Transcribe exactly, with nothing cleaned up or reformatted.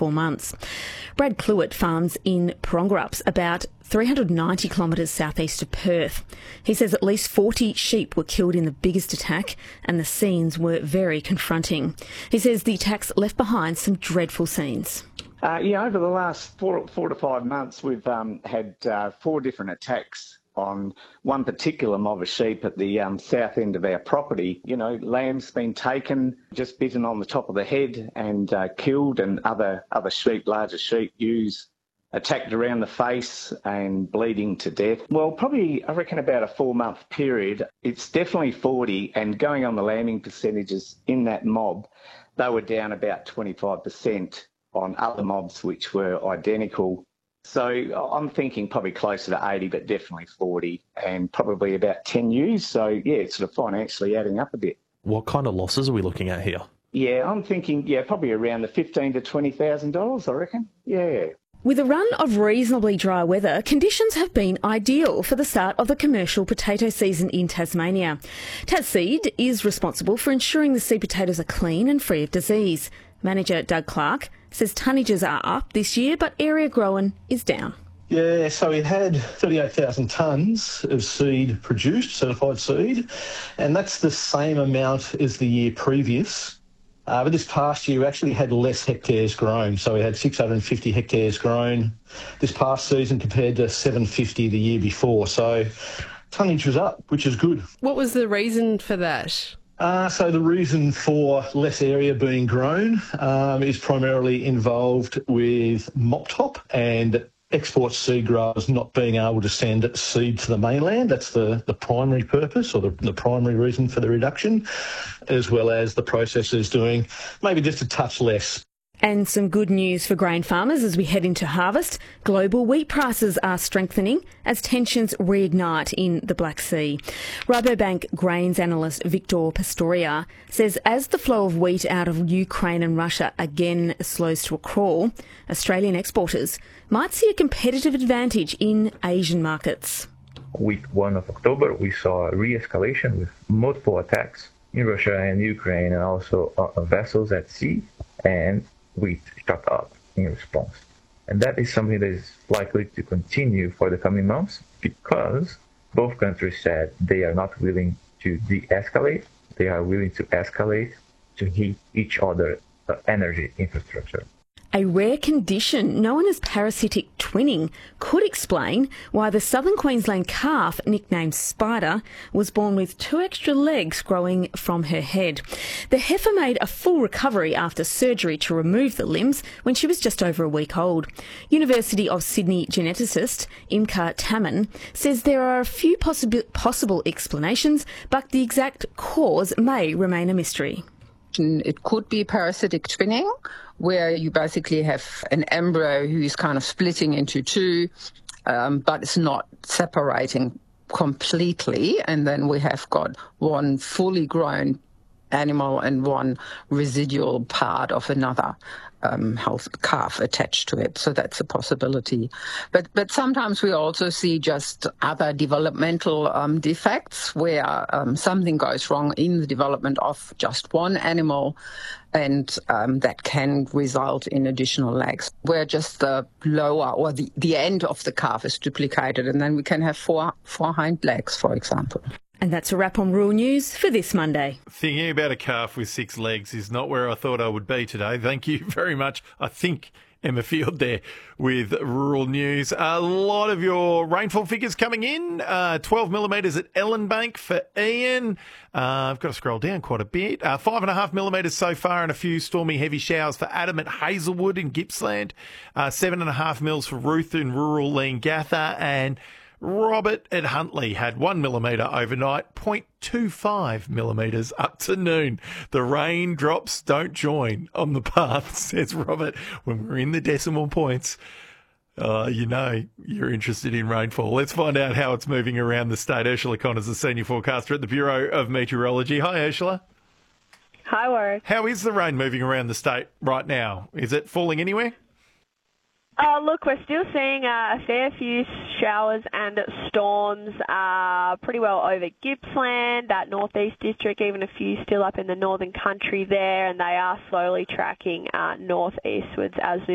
four months. Brad Cluett farms in Prongerups, about three hundred ninety kilometres southeast of Perth. He says at least forty sheep were killed in the biggest attack, and the scenes were very confronting. He says the attacks left behind some dreadful scenes. Uh, yeah, over the last four, four to five months, we've um, had uh, four different attacks on one particular mob of sheep at the um, south end of our property. You know, lamb's been taken, just bitten on the top of the head and uh, killed, and other other sheep, larger sheep, ewes, attacked around the face and bleeding to death. Well, probably, I reckon about a four-month period. It's definitely forty, and going on the lambing percentages in that mob, they were down about twenty-five percent on other mobs which were identical. So I'm thinking probably closer to eighty, but definitely forty, and probably about ten ewes. So, yeah, it's sort of financially adding up a bit. What kind of losses are we looking at here? Yeah, I'm thinking, yeah, probably around the fifteen thousand to twenty thousand dollars, I reckon. Yeah. With a run of reasonably dry weather, conditions have been ideal for the start of the commercial potato season in Tasmania. TasSeed is responsible for ensuring the seed potatoes are clean and free of disease. Manager Doug Clark says tonnages are up this year, but area grown is down. Yeah, so we had thirty-eight thousand tonnes of seed produced, certified seed, and that's the same amount as the year previous. Uh, but this past year we actually had less hectares grown, so we had six hundred fifty hectares grown this past season compared to seven hundred fifty the year before. So tonnage was up, which is good. What was the reason for that? Uh, so the reason for less area being grown um, is primarily involved with mop top and export seed growers not being able to send seed to the mainland. That's the, the primary purpose, or the, the primary reason for the reduction, as well as the processors doing maybe just a touch less. And some good news for grain farmers as we head into harvest. Global wheat prices are strengthening as tensions reignite in the Black Sea. Rabobank grains analyst Victor Pastoria says as the flow of wheat out of Ukraine and Russia again slows to a crawl, Australian exporters might see a competitive advantage in Asian markets. Week one of October, we saw a re-escalation with multiple attacks in Russia and Ukraine, and also uh, vessels at sea, and wheat shot up in response. And that is something that is likely to continue for the coming months, because both countries said they are not willing to de-escalate, they are willing to escalate to hit each other's uh, energy infrastructure. A rare condition known as parasitic twinning could explain why the southern Queensland calf, nicknamed Spider, was born with two extra legs growing from her head. The heifer made a full recovery after surgery to remove the limbs when she was just over a week old. University of Sydney geneticist Imka Taman says there are a few possib- possible explanations, but the exact cause may remain a mystery. It could be parasitic twinning, where you basically have an embryo who's kind of splitting into two, um, but it's not separating completely. And then we have got one fully grown animal and one residual part of another um, health calf attached to it. So that's a possibility. But but sometimes we also see just other developmental um, defects where um, something goes wrong in the development of just one animal, and um, that can result in additional legs, where just the lower or the, the end of the calf is duplicated, and then we can have four, four hind legs, for example. And that's a wrap on Rural News for this Monday. Thinking about a calf with six legs is not where I thought I would be today. Thank you very much. I think Emma Field there with Rural News. A lot of your rainfall figures coming in. Uh, twelve millimetres at Ellenbank for Ian. Uh, I've got to scroll down quite a bit. Uh, five and a half millimetres so far and a few stormy heavy showers for Adam at Hazelwood in Gippsland. Uh, seven and a half mils for Ruth in rural Leongatha, and Robert at Huntley had one millimetre overnight, zero point two five millimetres up to noon. The raindrops don't join on the path, says Robert. When we're in the decimal points, uh, you know you're interested in rainfall. Let's find out how it's moving around the state. Ursula Connor's the senior forecaster at the Bureau of Meteorology. Hi, Ursula. Hi, Warwick. How is the rain moving around the state right now? Is it falling anywhere? Uh, look, we're still seeing uh, a fair few showers and storms uh, pretty well over Gippsland, that northeast district, even a few still up in the northern country there, and they are slowly tracking uh, northeastwards as we